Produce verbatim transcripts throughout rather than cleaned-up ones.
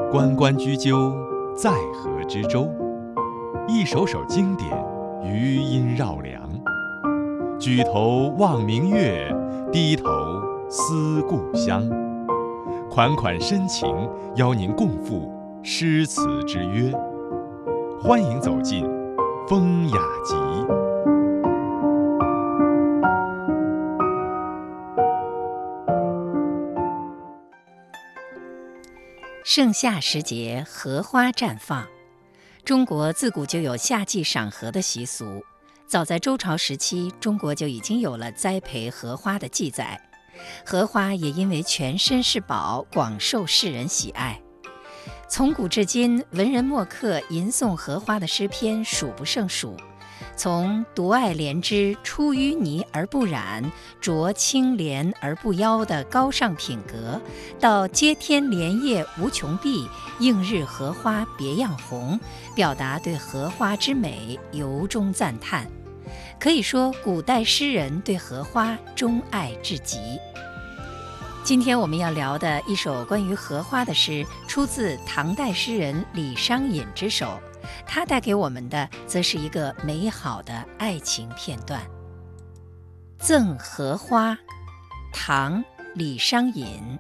关关雎鸠，在河之洲。一首首经典，余音绕梁。举头望明月，低头思故乡。款款深情，邀您共赴诗词之约。欢迎走进风雅集。 盛夏时节，荷花绽放。中国自古就有夏季赏荷的习俗，早在周朝时期，中国就已经有了栽培荷花的记载。荷花也因为全身是宝，广受世人喜爱。从古至今，文人墨客吟诵荷花的诗篇数不胜数，从独爱莲之出淤泥而不染，濯清涟而不妖的高尚品格，到接天莲叶无穷碧，映日荷花别样红，表达对荷花之美由衷赞叹。可以说，古代诗人对荷花钟爱至极。今天我们要聊的一首关于荷花的诗，出自唐代诗人李商隐之手，他带给我们的则是一个美好的爱情片段。赠荷花，唐·李商隐。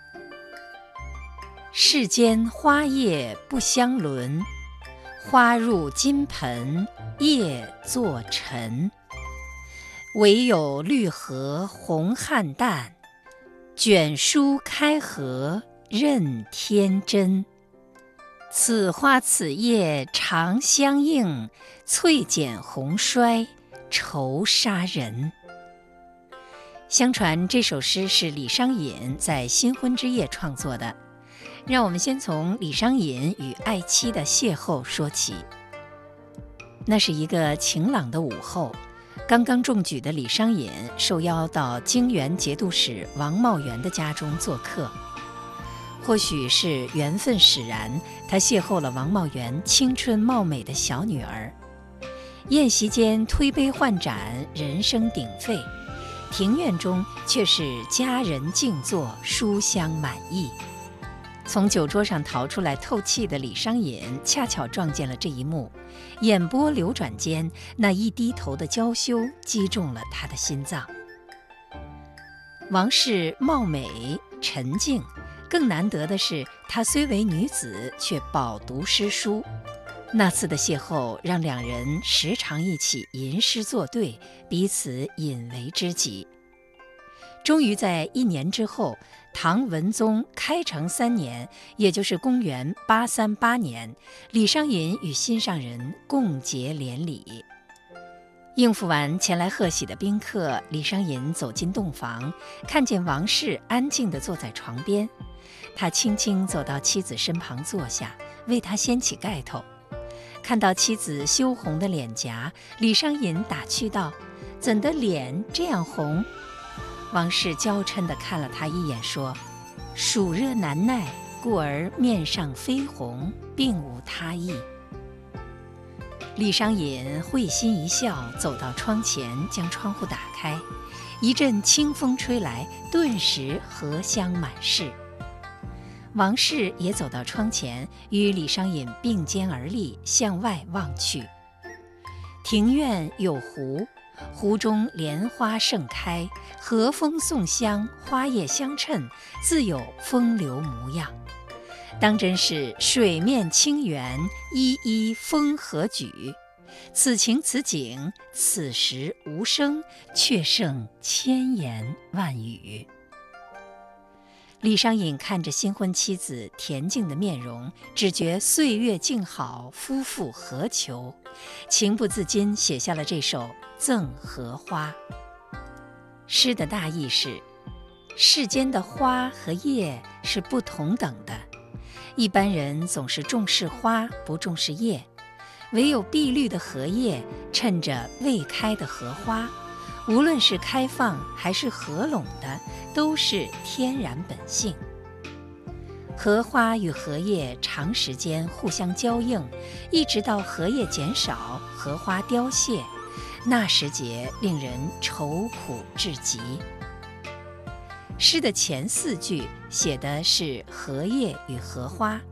世间花叶不相伦，花入金盆叶作尘。唯有绿荷红菡萏，卷舒开合任天真。此花此叶长相映，翠减红衰愁杀人。相传这首诗是李商隐在新婚之夜创作的。让我们先从李商隐与爱妻的邂逅说起。那是一个晴朗的午后，刚刚中举的李商隐受邀到泾原节度使王茂元的家中做客。或许是缘分使然，他邂逅了王茂元青春貌美的小女儿。宴席间推杯换盏，人声鼎沸，庭院中却是佳人静坐，书香满溢。从酒桌上逃出来透气的李商隐恰巧撞见了这一幕，眼波流转间，那一低头的娇羞击中了他的心脏。王氏貌美沉静，更难得的是，她虽为女子，却饱读诗书。那次的邂逅让两人时常一起吟诗作对，彼此引为知己。终于在一年之后，唐文宗开成三年，也就是公元八三八年，李商隐与心上人共结连理。应付完前来贺喜的宾客，李商隐走进洞房，看见王氏安静地坐在床边。他轻轻走到妻子身旁坐下，为她掀起盖头。看到妻子羞红的脸颊，李商隐打趣道：“怎的脸这样红？”王氏娇嗔地看了他一眼，说：“暑热难耐，故而面上绯红，并无他意。”李商隐会心一笑，走到窗前，将窗户打开，一阵清风吹来，顿时荷香满室。王氏也走到窗前，与李商隐并肩而立，向外望去。庭院有湖，湖中莲花盛开，和风送香，花叶相衬，自有风流模样。当真是水面清源，依依风和举。此情此景，此时无声，却胜千言万语。李商隐看着新婚妻子恬静的面容，只觉岁月静好，夫复何求，情不自禁写下了这首《赠荷花》。诗的大意是：世间的花和叶是不同等的，一般人总是重视花，不重视叶，唯有碧绿的荷叶衬着未开的荷花，无论是开放还是合拢的，都是天然本性。荷花与荷叶长时间互相交映，一直到荷叶减少，荷花凋谢，那时节令人愁苦至极。诗的前四句写的是荷叶与荷花，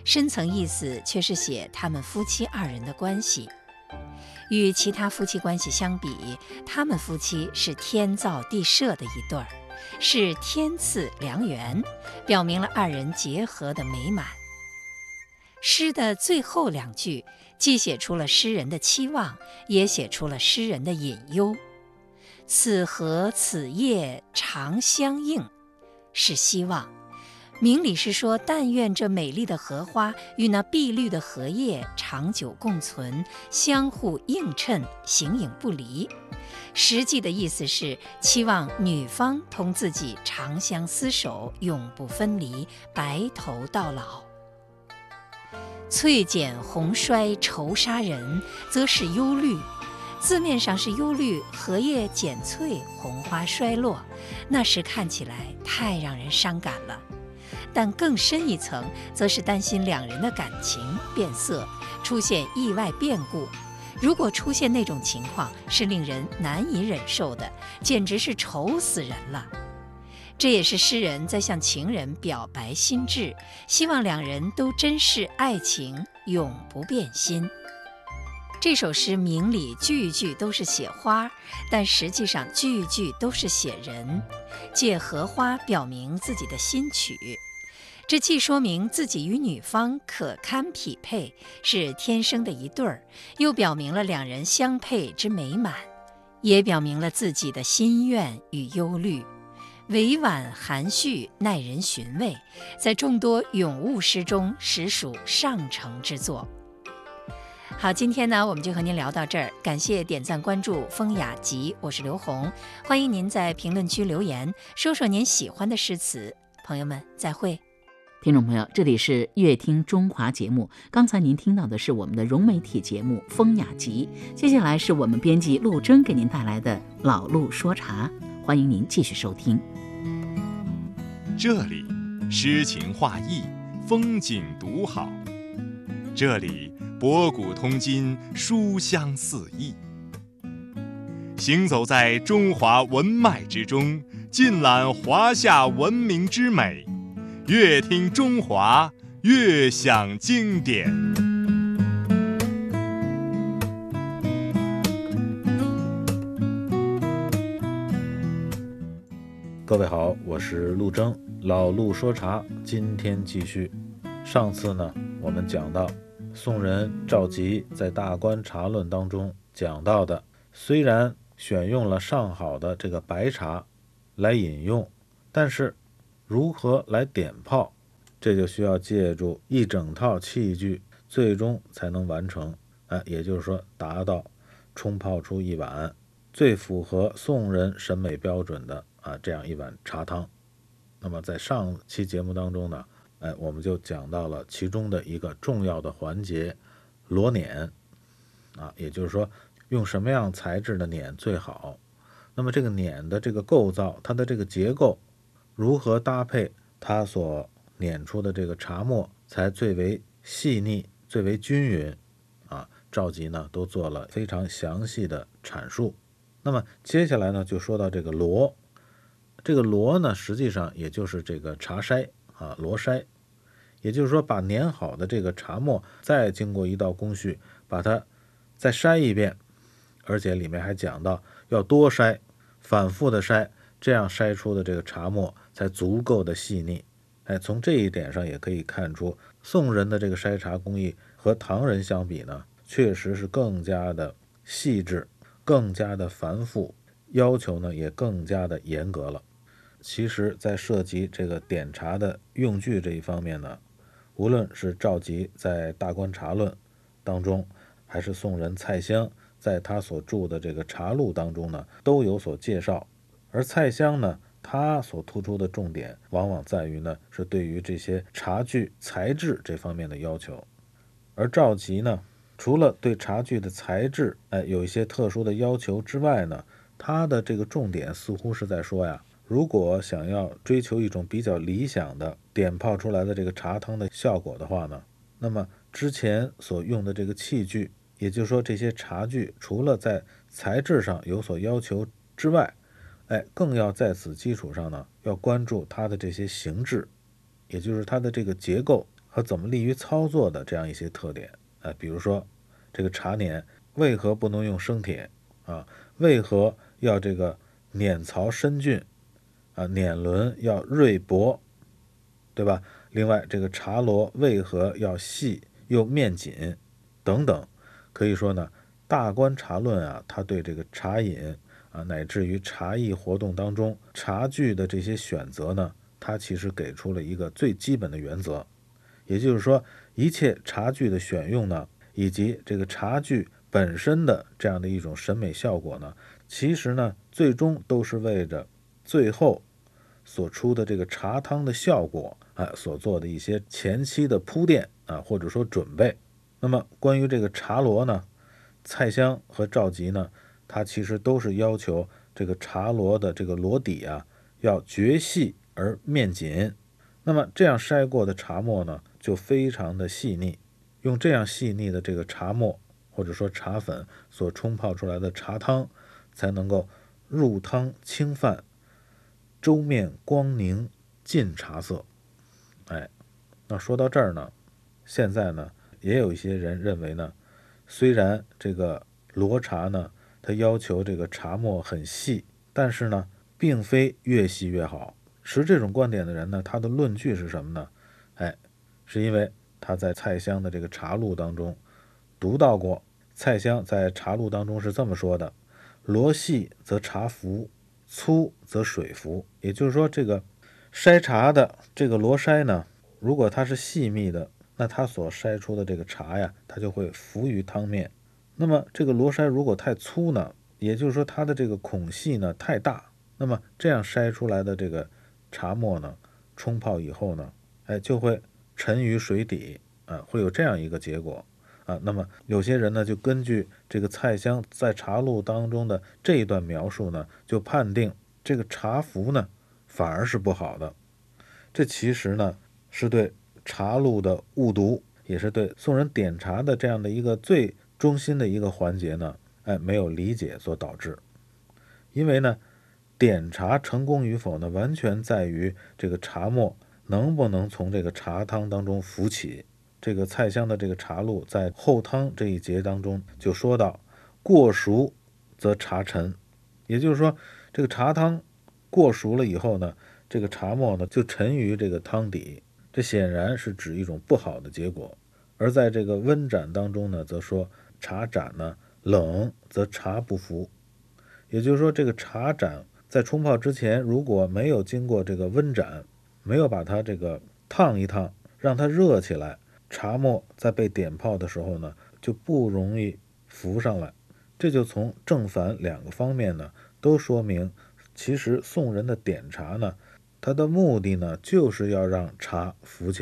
深层意思却是写他们夫妻二人的关系。与其他夫妻关系相比，他们夫妻是天造地设的一对儿，是天赐良缘，表明了二人结合的美满。诗的最后两句既写出了诗人的期望，也写出了诗人的隐忧。此河此夜长相映，是希望。明里是说，但愿这美丽的荷花与那碧绿的荷叶长久共存，相互映衬，形影不离。实际的意思是期望女方同自己长相厮守，永不分离，白头到老。翠减红衰愁杀人，则是忧虑。字面上是忧虑荷叶减翠，红花衰落，那时看起来太让人伤感了。但更深一层，则是担心两人的感情变色，出现意外变故。如果出现那种情况，是令人难以忍受的，简直是愁死人了。这也是诗人在向情人表白心志，希望两人都珍视爱情，永不变心。这首诗明里句句都是写花，但实际上句句都是写人，借荷花表明自己的心曲。这既说明自己与女方可堪匹配，是天生的一对儿，又表明了两人相配之美满，也表明了自己的心愿与忧虑。委婉含蓄，耐人寻味，在众多咏物诗中实属上乘之作。好，今天呢，我们就和您聊到这儿，感谢点赞关注风雅集，我是刘红，欢迎您在评论区留言，说说您喜欢的诗词。朋友们，再会。 听众朋友，这里是乐听中华节目，刚才您听到的是我们的融媒体节目《风雅集》，接下来是我们编辑陆征给您带来的老陆说茶，欢迎您继续收听。 这里诗情画意，风景独好，这里博古通今，书香四溢。行走在中华文脉之中，尽览华夏文明之美，越听中华，越享经典。 各位好，我是陆征，老陆说茶，今天继续。上次呢，我们讲到宋人赵佶在《大观茶论》当中讲到的，虽然选用了上好的这个白茶来饮用，但是如何来点泡，这就需要借助一整套器具，最终才能完成。啊，也就是说，达到冲泡出一碗最符合宋人审美标准的啊这样一碗茶汤。那么在上期节目当中呢，哎，我们就讲到了其中的一个重要的环节——罗碾啊，也就是说，用什么样材质的碾最好？那么这个碾的这个构造，它的这个结构如何搭配它所碾出的这个茶沫，才最为细腻、最为均匀啊？赵佶呢都做了非常详细的阐述。那么接下来呢，就说到这个罗。这个罗呢，实际上也就是这个茶筛啊，罗筛，也就是说，把碾好的这个茶沫，再经过一道工序，把它再筛一遍，而且里面还讲到要多筛，反复的筛，这样筛出的这个茶沫才足够的细腻。哎，从这一点上也可以看出，宋人的这个筛茶工艺和唐人相比呢，确实是更加的细致，更加的繁复，要求呢也更加的严格了。其实在涉及这个点茶的用具这一方面呢，无论是赵佶在《大观茶论》当中，还是宋人蔡襄在他所著的这个茶录当中呢，都有所介绍。而蔡襄呢，他所突出的重点往往在于呢，是对于这些茶具材质这方面的要求。而赵佶呢，除了对茶具的材质哎有一些特殊的要求之外呢，他的这个重点似乎是在说呀，如果想要追求一种比较理想的点泡出来的这个茶汤的效果的话呢，那么之前所用的这个器具，也就是说这些茶具除了在材质上有所要求之外，哎，更要在此基础上呢，要关注它的这些形制，也就是它的这个结构和怎么利于操作的这样一些特点。啊，比如说这个茶碾为何不能用生铁啊？为何要这个碾槽深峻啊？碾轮要锐薄，对吧？另外，这个茶螺为何要细又面紧等等，可以说呢，大观茶论啊，它对这个茶饮啊，乃至于茶艺活动当中茶具的这些选择呢，它其实给出了一个最基本的原则。也就是说，一切茶具的选用呢，以及这个茶具本身的这样的一种审美效果呢，其实呢，最终都是为着最后所出的这个茶汤的效果啊所做的一些前期的铺垫啊，或者说准备。那么关于这个茶螺呢，蔡襄和赵佶呢，它其实都是要求这个茶螺的这个螺底啊要绝细而面紧。那么这样筛过的茶末呢，就非常的细腻，用这样细腻的这个茶末或者说茶粉所冲泡出来的茶汤，才能够入汤清泛，粥面光宁，尽茶色。哎，那说到这儿呢，现在呢也有一些人认为呢，虽然这个罗茶呢，它要求这个茶末很细，但是呢，并非越细越好。持这种观点的人呢，他的论据是什么呢？哎，是因为他在蔡襄的这个茶录当中读到过，蔡襄在茶录当中是这么说的：螺细则茶浮，粗则水浮。也就是说，这个筛茶的这个螺筛呢，如果它是细密的，那它所筛出的这个茶呀，它就会浮于汤面。那么这个螺筛如果太粗呢，也就是说它的这个孔隙呢太大，那么这样筛出来的这个茶末呢，冲泡以后呢，哎，就会沉于水底啊，会有这样一个结果啊。那么有些人呢，就根据这个蔡襄在茶录当中的这一段描述呢，就判定这个茶浮呢反而是不好的。这其实呢是对茶录的误读，也是对宋人点茶的这样的一个最中心的一个环节呢，哎，没有理解所导致。因为呢，点茶成功与否呢，完全在于这个茶末能不能从这个茶汤当中浮起。这个蔡襄的这个茶录在后汤这一节当中就说到，过熟则茶沉，也就是说，这个茶汤过熟了以后呢，这个茶末呢就沉于这个汤底，这显然是指一种不好的结果。而在这个温盏当中呢，则说茶盏呢冷则茶不浮，也就是说，这个茶盏在冲泡之前，如果没有经过这个温盏，没有把它这个烫一烫，让它热起来，茶末在被点泡的时候呢，就不容易浮上来。这就从正反两个方面呢，都说明，其实宋人的点茶呢，它的目的呢，就是要让茶浮起来。